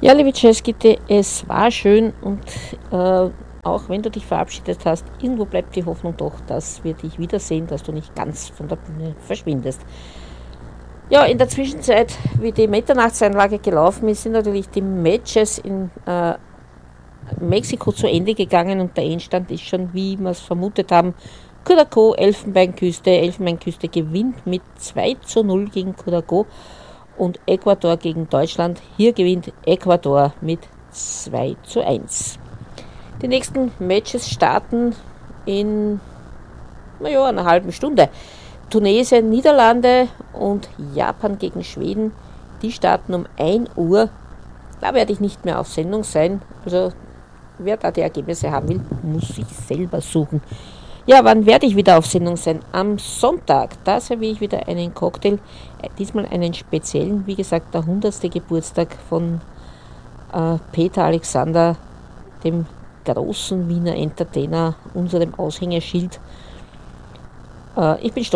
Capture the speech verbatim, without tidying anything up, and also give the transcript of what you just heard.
Ja, liebe Jazzgitte, es war schön und äh, auch wenn du dich verabschiedet hast, irgendwo bleibt die Hoffnung doch, dass wir dich wiedersehen, dass du nicht ganz von der Bühne verschwindest. Ja, in der Zwischenzeit, wie die Mitternachtseinlage gelaufen ist, sind natürlich die Matches in äh, Mexiko zu Ende gegangen und der Endstand ist schon, wie wir es vermutet haben, Curacao, Elfenbeinküste. Elfenbeinküste gewinnt mit zwei zu null gegen Curacao und Ecuador gegen Deutschland. Hier gewinnt Ecuador mit zwei zu eins. Die nächsten Matches starten in naja, einer halben Stunde. Tunesien, Niederlande und Japan gegen Schweden, die starten um ein Uhr. Da werde ich nicht mehr auf Sendung sein. Also wer da die Ergebnisse haben will, muss sich selber suchen. Ja, wann werde ich wieder auf Sendung sein? Am Sonntag. Da serviere ich wieder einen Cocktail. Diesmal einen speziellen, wie gesagt, der hundertste Geburtstag von äh, Peter Alexander, dem großen Wiener Entertainer, unserem Aushängeschild. Äh, ich bin stolz.